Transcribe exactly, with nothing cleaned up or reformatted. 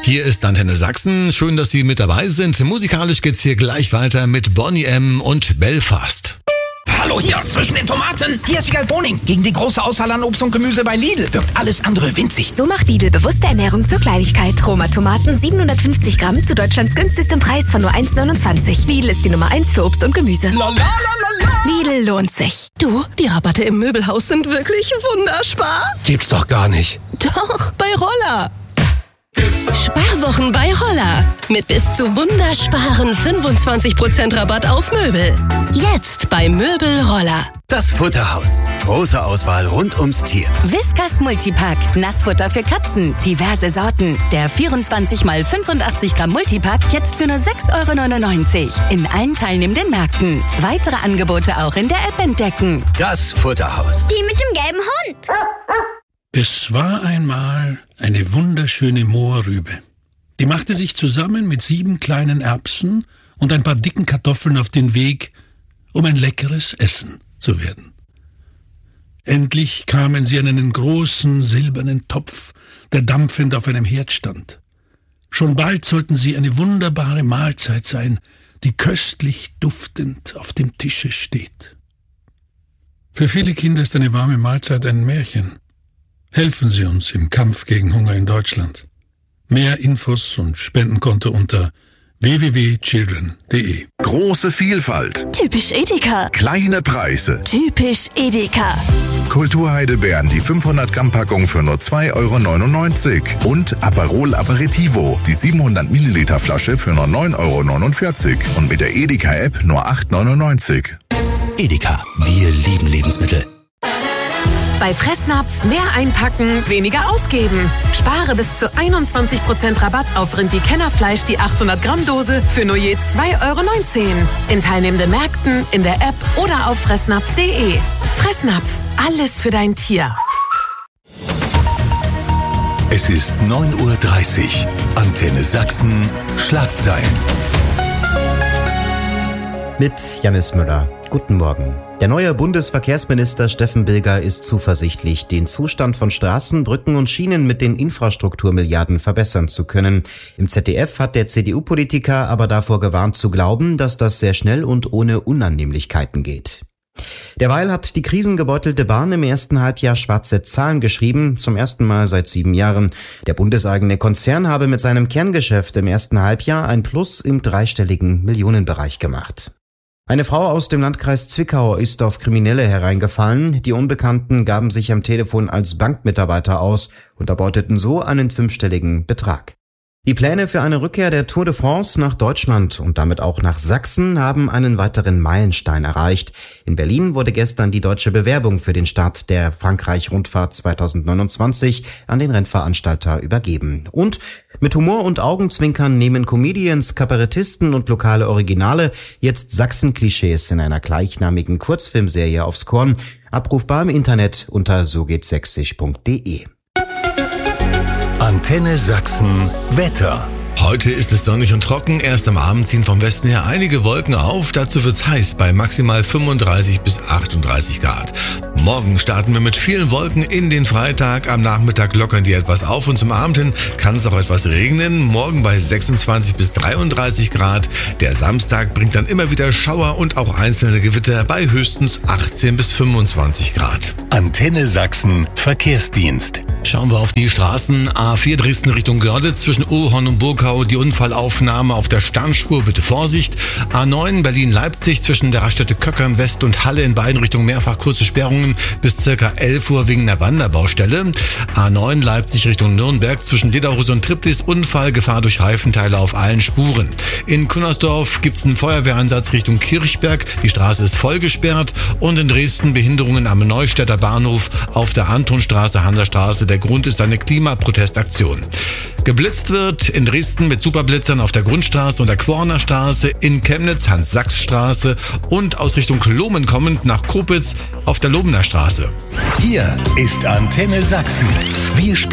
Hier ist Antenne Sachsen. Schön, dass Sie mit dabei sind. Musikalisch geht's hier gleich weiter mit Boney M. und Belfast. Hallo hier, zwischen den Tomaten. Hier ist Wiegald Boning. Gegen die große Auswahl an Obst und Gemüse bei Lidl wirkt alles andere winzig. So macht Lidl bewusste Ernährung zur Kleinigkeit. Roma Tomaten siebenhundertfünfzig Gramm zu Deutschlands günstigstem Preis von nur eins neunundzwanzig. Lidl ist die Nummer eins für Obst und Gemüse. La, la, la, la, la. Lidl lohnt sich. Du, die Rabatte im Möbelhaus sind wirklich wunderspar. Gibt's doch gar nicht. Doch, bei Roller. Sparwochen bei Roller. Mit bis zu wundersparen fünfundzwanzig Prozent Rabatt auf Möbel. Jetzt bei Möbel Roller. Das Futterhaus. Große Auswahl rund ums Tier. Whiskas Multipack. Nassfutter für Katzen. Diverse Sorten. Der vierundzwanzig mal fünfundachtzig Gramm Multipack jetzt für nur sechs Euro neunundneunzig. In allen teilnehmenden Märkten. Weitere Angebote auch in der App entdecken. Das Futterhaus. Die mit dem gelben Hund. Es war einmal eine wunderschöne Mohrrübe. Die machte sich zusammen mit sieben kleinen Erbsen und ein paar dicken Kartoffeln auf den Weg, um ein leckeres Essen zu werden. Endlich kamen sie an einen großen silbernen Topf, der dampfend auf einem Herd stand. Schon bald sollten sie eine wunderbare Mahlzeit sein, die köstlich duftend auf dem Tische steht. Für viele Kinder ist eine warme Mahlzeit ein Märchen. Helfen Sie uns im Kampf gegen Hunger in Deutschland. Mehr Infos und Spendenkonto unter w w w punkt children punkt d e. Große Vielfalt. Typisch Edeka. Kleine Preise. Typisch Edeka. Kulturheidelbeeren, die fünfhundert Gramm Packung für nur zwei Euro neunundneunzig. Und Aperol Aperitivo, die siebenhundert Milliliter Flasche für nur neun Euro neunundvierzig. Und mit der Edeka-App nur acht Euro neunundneunzig. Edeka, wir lieben Lebensmittel. Bei Fressnapf mehr einpacken, weniger ausgeben. Spare bis zu einundzwanzig Prozent Rabatt auf Rinti Kennerfleisch, die achthundert Gramm Dose für nur je zwei Euro neunzehn. In teilnehmenden Märkten, in der App oder auf fressnapf punkt d e. Fressnapf, alles für dein Tier. Es ist neun Uhr dreißig. Antenne Sachsen, Schlagzeilen. Mit Jannis Müller. Guten Morgen. Der neue Bundesverkehrsminister Steffen Bilger ist zuversichtlich, den Zustand von Straßen, Brücken und Schienen mit den Infrastrukturmilliarden verbessern zu können. Im Z D F hat der C D U-Politiker aber davor gewarnt zu glauben, dass das sehr schnell und ohne Unannehmlichkeiten geht. Derweil hat die krisengebeutelte Bahn im ersten Halbjahr schwarze Zahlen geschrieben, zum ersten Mal seit sieben Jahren. Der bundeseigene Konzern habe mit seinem Kerngeschäft im ersten Halbjahr ein Plus im dreistelligen Millionenbereich gemacht. Eine Frau aus dem Landkreis Zwickau ist auf Kriminelle hereingefallen. Die Unbekannten gaben sich am Telefon als Bankmitarbeiter aus und erbeuteten so einen fünfstelligen Betrag. Die Pläne für eine Rückkehr der Tour de France nach Deutschland und damit auch nach Sachsen haben einen weiteren Meilenstein erreicht. In Berlin wurde gestern die deutsche Bewerbung für den Start der Frankreich-Rundfahrt zweitausendneunundzwanzig an den Rennveranstalter übergeben. Und mit Humor und Augenzwinkern nehmen Comedians, Kabarettisten und lokale Originale jetzt Sachsen-Klischees in einer gleichnamigen Kurzfilmserie aufs Korn. Abrufbar im Internet unter so geht sächsisch punkt d e. Antenne Sachsen Wetter. Heute ist es sonnig und trocken. Erst am Abend ziehen vom Westen her einige Wolken auf. Dazu wird's heiß bei maximal fünfunddreißig bis achtunddreißig Grad. Morgen starten wir mit vielen Wolken in den Freitag. Am Nachmittag lockern die etwas auf und zum Abend hin kann es auch etwas regnen. Morgen bei sechsundzwanzig bis dreiunddreißig Grad. Der Samstag bringt dann immer wieder Schauer und auch einzelne Gewitter bei höchstens achtzehn bis fünfundzwanzig Grad. Antenne Sachsen Verkehrsdienst. Schauen wir auf die Straßen. A vier Dresden Richtung Görlitz zwischen Ohlhorn und Burgau. Die Unfallaufnahme auf der Sternspur, bitte Vorsicht. A neun Berlin-Leipzig zwischen der Raststätte Köckern West und Halle in beiden Richtungen mehrfach kurze Sperrungen bis circa elf Uhr wegen der Wanderbaustelle. A neun Leipzig Richtung Nürnberg zwischen Lederhose und Triptis Unfall, Gefahr durch Reifenteile auf allen Spuren. In Cunnersdorf gibt's einen Feuerwehreinsatz Richtung Kirchberg. Die Straße ist voll gesperrt. Und in Dresden Behinderungen am Neustädter Bahnhof auf der Antonstraße, Hansastraße. Der Grund ist eine Klimaprotestaktion. Geblitzt wird in Dresden mit Superblitzern auf der Grundstraße und der Quorner Straße, in Chemnitz Hans-Sachs-Straße und aus Richtung Lomen kommend nach Kopitz auf der Lobener Straße. Hier ist Antenne Sachsen. Wir spielen